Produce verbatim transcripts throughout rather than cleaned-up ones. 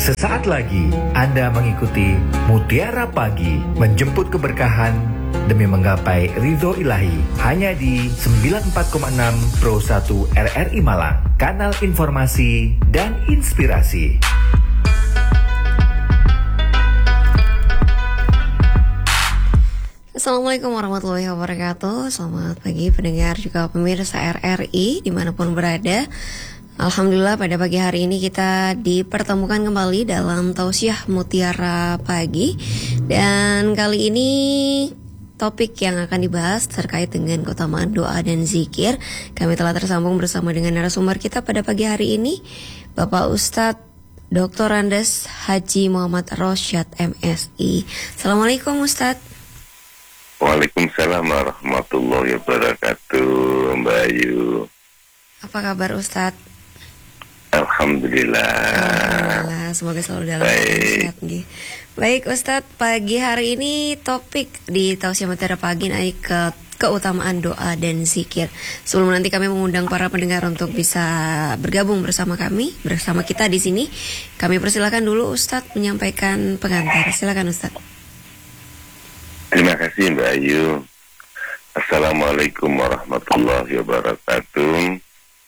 Sesaat lagi Anda mengikuti Mutiara Pagi, menjemput keberkahan demi menggapai ridho ilahi, hanya di sembilan puluh empat koma enam Pro satu R R I Malang, kanal informasi dan inspirasi. Assalamualaikum warahmatullahi wabarakatuh. Selamat pagi pendengar juga pemirsa R R I dimanapun berada. Alhamdulillah pada pagi hari ini kita dipertemukan kembali dalam Tausiah Mutiara Pagi. Dan kali ini topik yang akan dibahas terkait dengan keutamaan doa dan zikir. Kami telah tersambung bersama dengan narasumber kita pada pagi hari ini, Bapak Ustadz Doktor Andes Haji Muhammad Rosyad M Si. Assalamualaikum Ustadz. Waalaikumsalam warahmatullahi wabarakatuh, Mbak Ayu. Apa kabar Ustadz? Alhamdulillah. Alhamdulillah, semoga selalu dalam keadaan sehat. Baik Ustadz, pagi hari ini topik di Tausiah Mutiara Pagi naik ke keutamaan doa dan zikir. Sebelum nanti kami mengundang para pendengar untuk bisa bergabung bersama kami, bersama kita di sini, kami persilakan dulu Ustadz menyampaikan pengantar. Silakan Ustadz. Terima kasih Mbak Ayu. Assalamualaikum warahmatullahi wabarakatuh.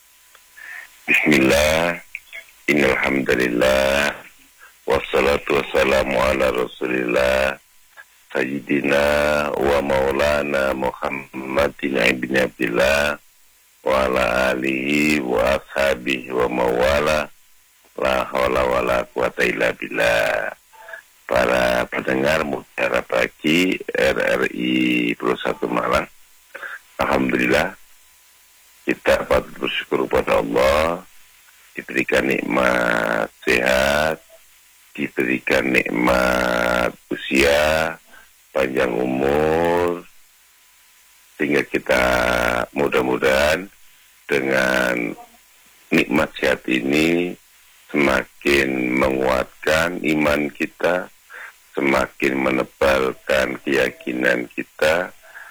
Bismillah, innalhamdulillah, wassalatu wassalamu ala rasulillah, sayyidina wa maulana Muhammadin ibn Abdillah, wa ala alihi wa ashabihi wa mawala, la hawla wa la quwata illa billah. Para pendengar Mutiara Pagi R R I Pro satu Malang, alhamdulillah kita patut bersyukur kepada Allah, diberikan nikmat sehat, diberikan nikmat usia, panjang umur, sehingga kita mudah-mudahan dengan nikmat sehat ini semakin menguatkan iman kita, semakin menebalkan keyakinan kita,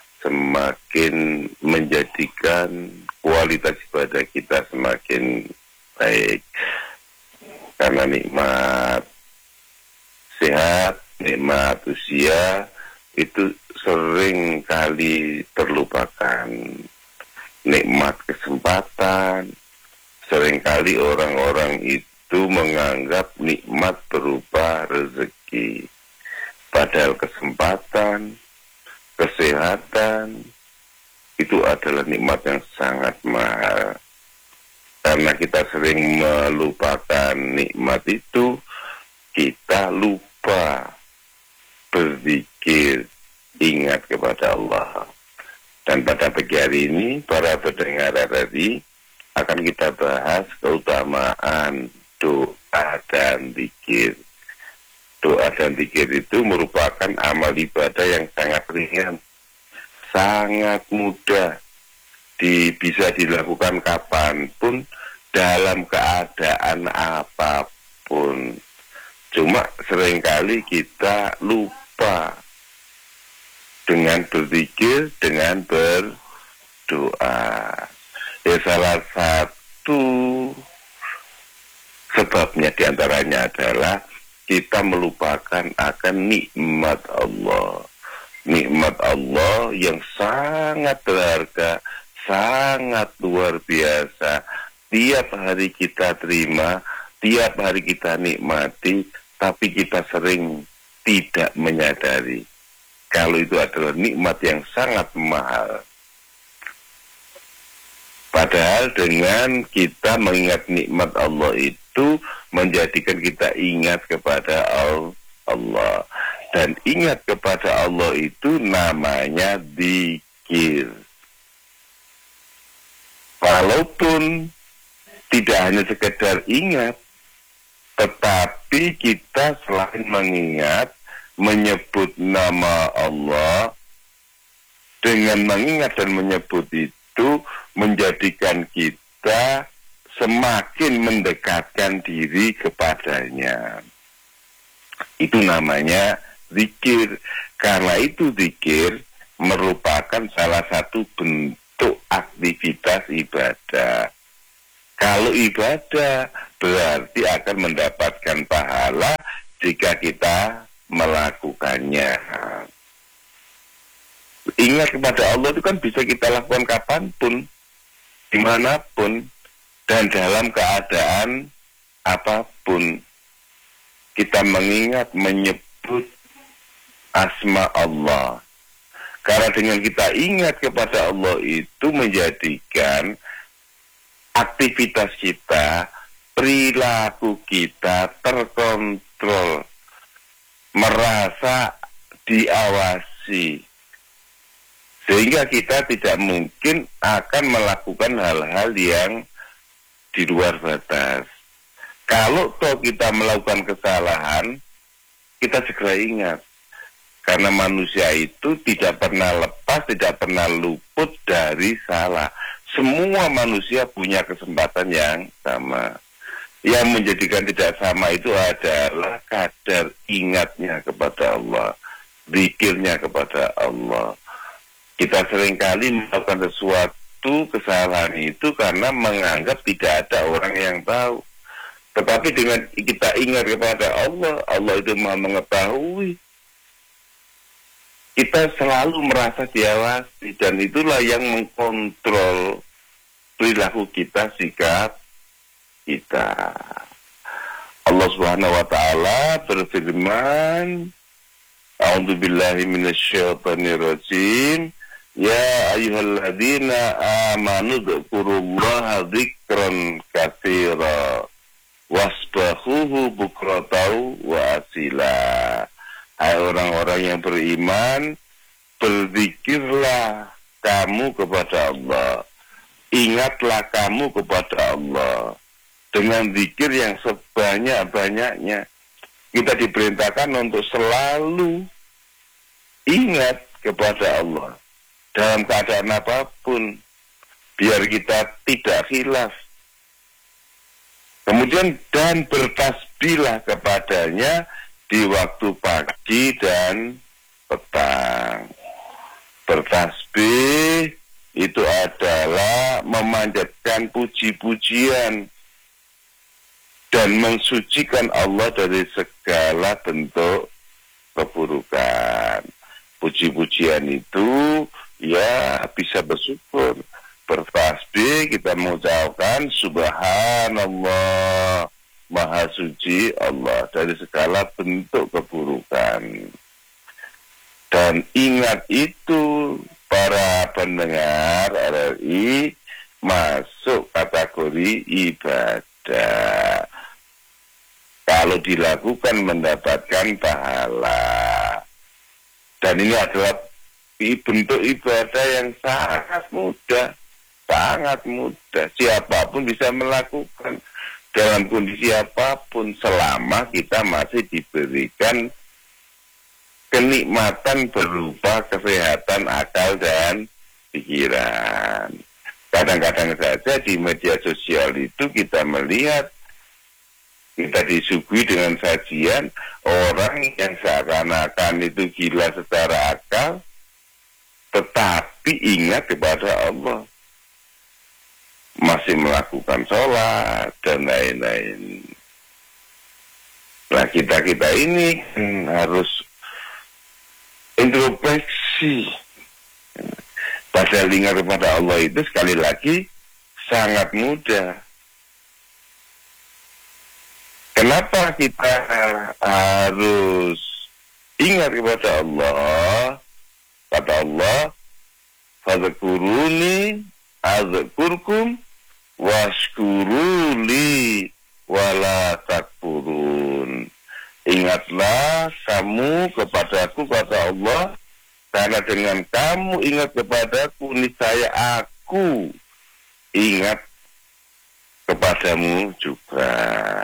semakin menjadikan kualitas ibadah kita semakin baik. Karena nikmat sehat, nikmat usia itu sering kali terlupakan. Nikmat kesempatan, sering kali orang-orang itu menganggap nikmat berupa rezeki. Padahal kesempatan, kesehatan, itu adalah nikmat yang sangat mahal. Karena kita sering melupakan nikmat itu, kita lupa berzikir, ingat kepada Allah. Dan pada pagi hari ini, para pendengar R R I, akan kita bahas keutamaan doa dan zikir. Doa dan zikir itu merupakan amal ibadah yang sangat ringan, sangat mudah, di, bisa dilakukan kapanpun, dalam keadaan apapun. Cuma seringkali kita lupa dengan berzikir, dengan berdoa. Ya, salah satu sebabnya diantaranya adalah kita melupakan akan nikmat Allah. Nikmat Allah yang sangat berharga, sangat luar biasa. Tiap hari kita terima, tiap hari kita nikmati, tapi kita sering tidak menyadari kalau itu adalah nikmat yang sangat mahal. Padahal dengan kita mengingat nikmat Allah itu menjadikan kita ingat kepada Allah. Dan ingat kepada Allah itu namanya zikir. Walaupun tidak hanya sekedar ingat, tetapi kita selain mengingat, menyebut nama Allah, dengan mengingat dan menyebut itu menjadikan kita semakin mendekatkan diri kepadanya. Itu namanya zikir. Karena itu zikir merupakan salah satu bentuk aktivitas ibadah. Kalau ibadah berarti akan mendapatkan pahala jika kita melakukannya. Ingat kepada Allah itu kan bisa kita lakukan kapanpun, dimanapun, dan dalam keadaan apapun. Kita mengingat, menyebut asma Allah. Karena dengan kita ingat kepada Allah itu menjadikan aktivitas kita, perilaku kita terkontrol, merasa diawasi, sehingga kita tidak mungkin akan melakukan hal-hal yang di luar batas. Kalau toh kita melakukan kesalahan, kita segera ingat. Karena manusia itu tidak pernah lepas, tidak pernah luput dari salah. Semua manusia punya kesempatan yang sama. Yang menjadikan tidak sama itu adalah kadar ingatnya kepada Allah, zikirnya kepada Allah. Kita seringkali melakukan sesuatu kesalahan itu karena menganggap tidak ada orang yang tahu. Tetapi dengan kita ingat kepada Allah, Allah itu Maha mengetahui. Kita selalu merasa diawasi, dan itulah yang mengkontrol perilaku kita, sikap kita. Allah Subhanahu wa taala berfirman, A'udzubillahi minasyaitonirrajim, ya ayyuhalladzina amanu dzkurullaha dzikran katsira wasbahuhu bukratan wa asila. Hai orang-orang yang beriman, berzikirlah kamu kepada Allah, ingatlah kamu kepada Allah dengan zikir yang sebanyak-banyaknya. Kita diperintahkan untuk selalu ingat kepada Allah dalam keadaan apapun, biar kita tidak khilaf. Kemudian dan bertasbihlah kepadanya di waktu pagi dan petang. Bertasbih itu adalah memanjatkan puji-pujian dan mensucikan Allah dari segala bentuk keburukan. Puji-pujian itu ya bisa bersyukur. Bertasbih kita mengucapkan Subhanallah, Maha suci Allah dari segala bentuk keburukan. Dan ingat itu para pendengar R R I masuk kategori ibadah. Kalau dilakukan mendapatkan pahala. Dan ini adalah bentuk ibadah yang sangat mudah. Sangat mudah. Siapapun bisa melakukan. Dalam kondisi apapun, selama kita masih diberikan kenikmatan berupa kesehatan akal dan pikiran. Kadang-kadang saja di media sosial itu kita melihat, kita disuguhi dengan sajian orang yang seakan-akan itu gila secara akal, tetapi ingat kepada Allah, masih melakukan sholat dan lain-lain. Nah, kita-kita ini hmm, harus introspeksi. Padahal ingat kepada Allah itu sekali lagi sangat mudah. Kenapa kita harus ingat kepada Allah? Kata Allah, fadhkuruni azkurkum washkuruli wala takfurun. Ingatlah kamu kepadaku, kata Allah, karena dengan kamu ingat kepadaku, niscaya aku ingat kepadamu juga.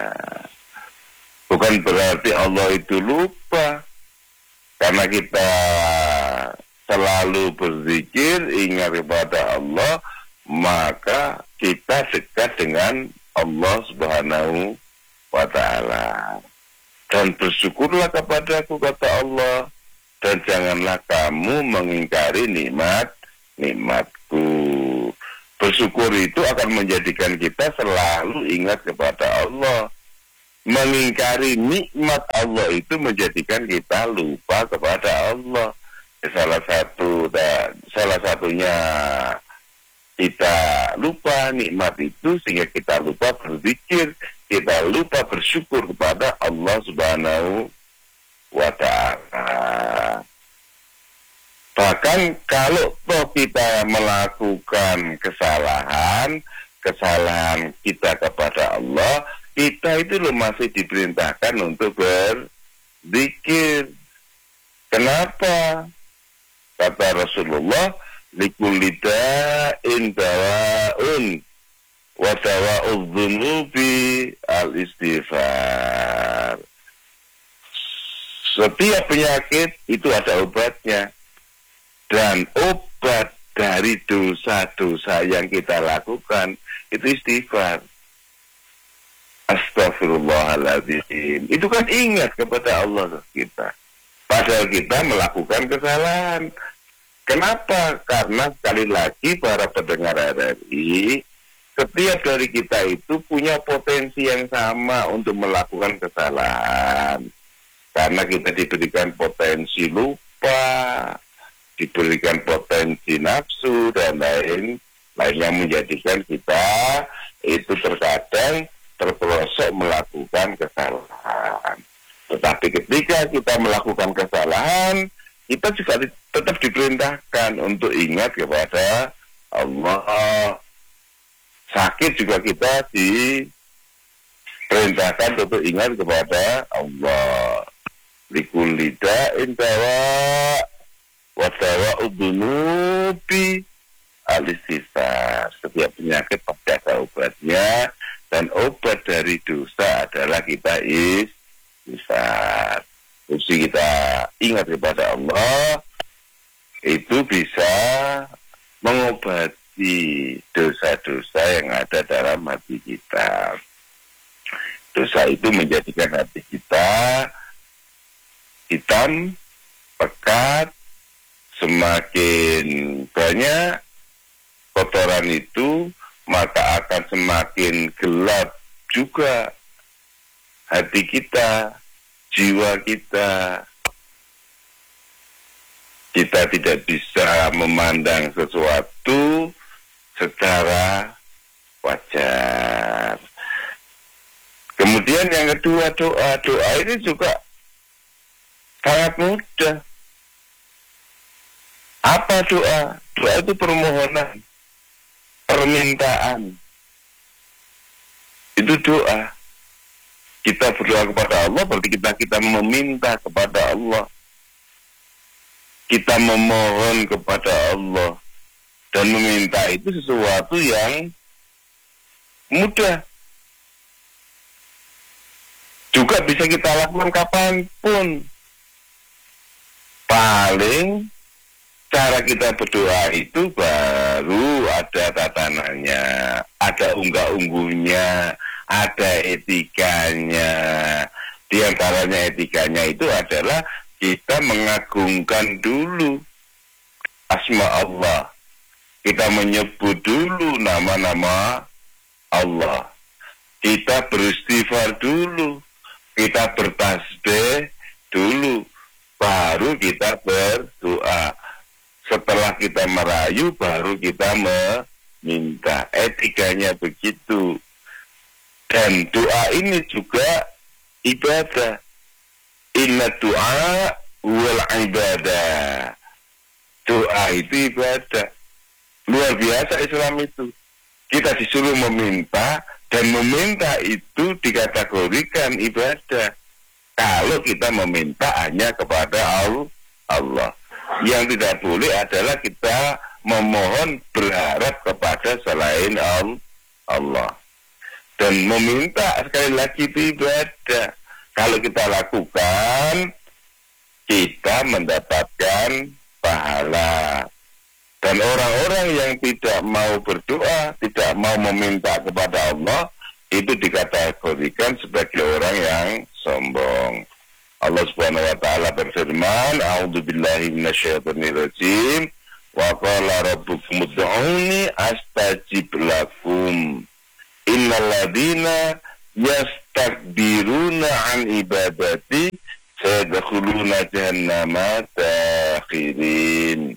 Bukan berarti Allah itu lupa, karena kita selalu berzikir, ingat kepada Allah, maka kita dekat dengan Allah Subhanahu wa ta'ala. Dan bersyukurlah kepadaku, kata Allah, dan janganlah kamu mengingkari nikmat nikmatku. Bersyukur itu akan menjadikan kita selalu ingat kepada Allah. Mengingkari nikmat Allah itu menjadikan kita lupa kepada Allah. Salah satu salah satunya kita lupa nikmat itu sehingga kita lupa berzikir, kita lupa bersyukur kepada Allah Subhanahu wa ta'ala. Bahkan kalau toh kita melakukan kesalahan, kesalahan kita kepada Allah, kita itu loh masih diperintahkan untuk berzikir. Kenapa? Kata Rasulullah, likulli da'in dawa'un wa dawa'udz dzunubi al-istighfar. Setiap penyakit itu ada obatnya. Dan obat dari dosa-dosa yang kita lakukan itu istighfar. Astagfirullahaladzim. Itu kan ingat kepada Allah kita. Padahal kita melakukan kesalahan. Kenapa? Karena sekali lagi para pendengar R R I, setiap dari kita itu punya potensi yang sama untuk melakukan kesalahan. Karena kita diberikan potensi lupa, diberikan potensi nafsu dan lain lain yang menjadikan kita itu terkadang terperosok melakukan kesalahan. Tetapi ketika kita melakukan kesalahan, kita juga di, tetap diperintahkan untuk ingat kepada Allah. Sakit juga kita diperintahkan untuk ingat kepada Allah. Likulli da'in dawa' wa dawa'udz dzunubi al-istighfar. Setiap penyakit pasti ada obatnya. Dan obat dari dosa adalah kita istighfar. Mesti kita ingat kepada Allah, itu bisa mengobati dosa-dosa yang ada dalam hati kita. Dosa itu menjadikan hati kita hitam, pekat, semakin banyak kotoran itu, maka akan semakin gelap juga hati kita, jiwa kita. Kita tidak bisa memandang sesuatu secara wajar. Kemudian yang kedua, doa. Doa ini juga sangat mudah. Apa doa? Doa itu permohonan, permintaan. Itu doa. Kita berdoa kepada Allah berarti kita kita meminta kepada Allah. Kita memohon kepada Allah. Dan meminta itu sesuatu yang mudah. Juga bisa kita lakukan kapanpun. Paling cara kita berdoa itu baru ada tatanannya, ada unggah-ungguhnya, ada etikanya. Di antaranya etikanya itu adalah kita mengagungkan dulu asma Allah. Kita menyebut dulu nama-nama Allah. Kita beristighfar dulu. Kita bertasbih dulu. Baru kita berdoa. Setelah kita merayu, baru kita meminta. Etikanya begitu. Dan doa ini juga ibadah. Inna doa wal ibadah. Doa itu ibadah. Luar biasa Islam itu. Kita disuruh meminta, dan meminta itu dikategorikan ibadah. Kalau kita meminta hanya kepada Allah. Yang tidak boleh adalah kita memohon berharap kepada selain Allah. Dan meminta sekali lagi itu ibadah. Kalau kita lakukan, kita mendapatkan pahala. Dan orang-orang yang tidak mau berdoa, tidak mau meminta kepada Allah, itu dikategorikan sebagai orang yang sombong. Allah Subhanahu wa taala berfirman, "A'udzubillahi minasyaitonirrajim. Wa qala rabbukum ud'uni astajib lakum. Innal ladzina yastakbiruna an ibadati sayadkhuluna jahannama dakhirin.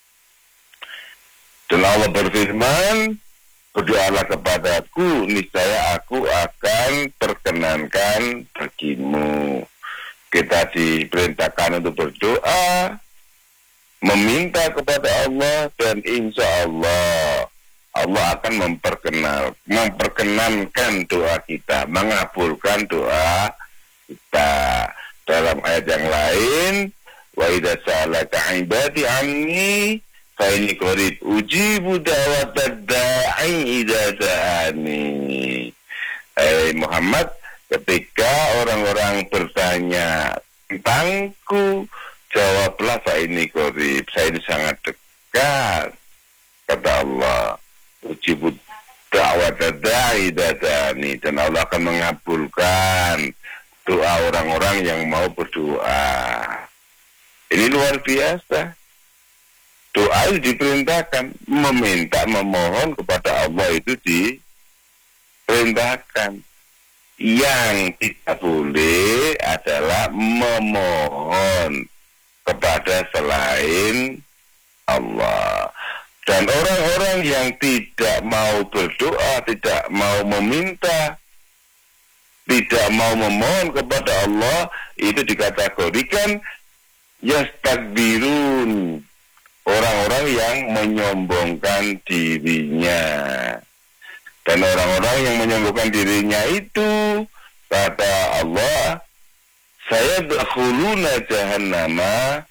Dan Allah berfirman, berdoalah kepadaku, niscaya aku akan perkenankan bagimu. Kita diperintahkan untuk berdoa, meminta kepada Allah, dan insya Allah Allah akan memperkenal, memperkenankan doa kita, mengabulkan doa kita. Dalam ayat yang lain, wa idza sa'alaka 'ibadi 'anni fa inni qarib ujibu da'watad da'i idza da'ani. Eh Muhammad, ketika orang-orang bertanya tentangku, jawablah fa inni qarib, saya ini sangat dekat, kata Allah. Ujibu da'watad da'i idza da'ani, dan Allah akan mengabulkan doa orang-orang yang mau berdoa. Ini luar biasa. Doa itu diperintahkan, meminta, memohon kepada Allah itu diperintahkan. Yang tidak boleh adalah memohon kepada selain Allah. Dan orang-orang yang tidak mau berdoa, tidak mau meminta, tidak mau memohon kepada Allah, itu dikategorikan yastakbirun, orang-orang yang menyombongkan dirinya. Dan orang-orang yang menyombongkan dirinya itu, kata Allah, saya dakhuluna jahannama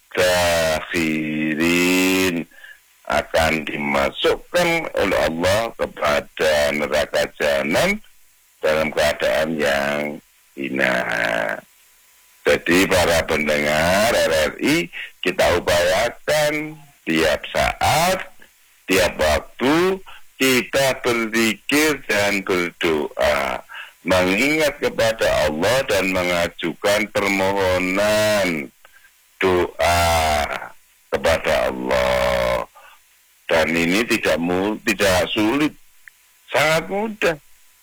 dakhirin, akan dimasukkan oleh Allah kepada neraka jahanam dalam keadaan yang hina. Jadi para pendengar R R I, kita upayakan tiap saat, tiap waktu kita berzikir dan berdoa, mengingat kepada Allah dan mengajukan permohonan doa kepada Allah. Dan ini tidak mu, tidak sulit, sangat mudah.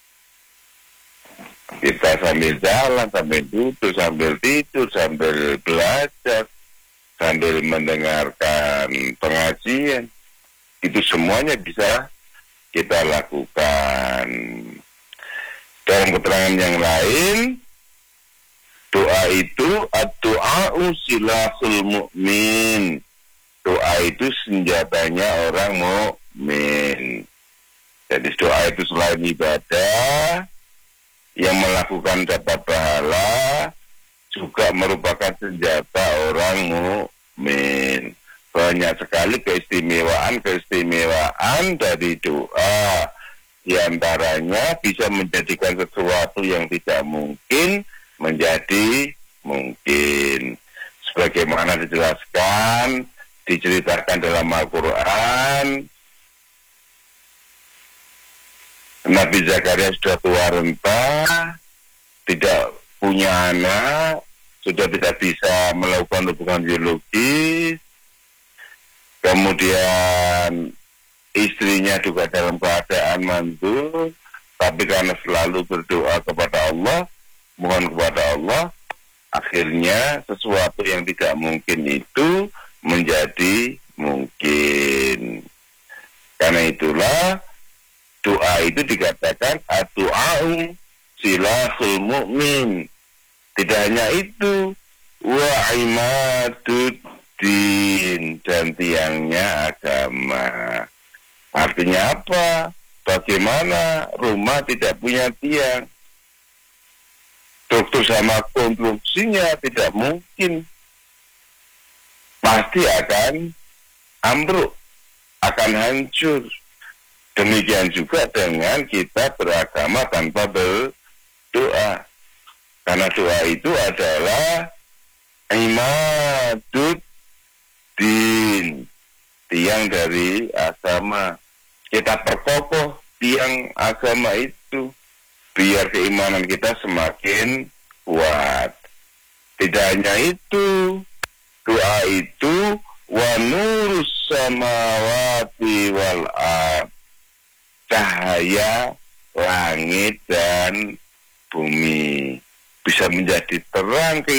Kita sambil jalan, sambil duduk, sambil tidur, sambil belajar, sambil mendengarkan pengajian, itu semuanya bisa kita lakukan. Dalam keterangan yang lain, doa itu ad-du'a'u silahul mu'min. Doa itu senjatanya orang mukmin. Jadi doa itu selain ibadah, yang melakukan dapat pahala, juga merupakan senjata orang mukmin. Banyak sekali keistimewaan-keistimewaan dari doa. Di antaranya bisa menjadikan sesuatu yang tidak mungkin menjadi mungkin. Sebagaimana dijelaskan, diceritakan dalam Al-Quran, Nabi Zakaria sudah tua renta, tidak punya anak, sudah tidak bisa melakukan hubungan biologis, kemudian istrinya juga dalam keadaan mandul, tapi karena selalu berdoa kepada Allah, mohon kepada Allah, akhirnya sesuatu yang tidak mungkin itu menjadi mungkin. Karena itulah doa itu dikatakan ad-du'a'u silahul mu'min. Tidak hanya itu, wa imaduddin, dan tiangnya agama. Artinya apa? Bagaimana rumah tidak punya tiang? Struktur sama konstruksinya tidak mungkin, pasti akan ambruk, akan hancur. Demikian juga dengan kita beragama tanpa berdoa. Karena doa itu adalah imaduddin, tiang dari agama. Kita perkokoh tiang agama itu, biar keimanan kita semakin kuat. Tidak hanya itu, doa itu wa nurus samawati wal ard, cahaya langit dan bumi bisa menjadi terang